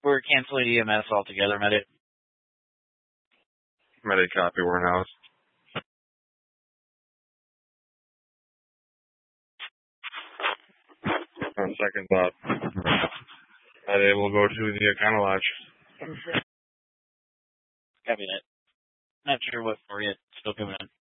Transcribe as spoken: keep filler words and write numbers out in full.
We're canceling E M S altogether, Medic. Medic copy, warehouse. On second thought, Medic will go to the Econo Lodge. Copy that. Not sure what for yet. Still coming in.